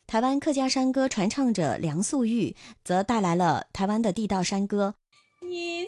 台湾客家山歌传唱者梁素玉则带来了台湾的地道山歌。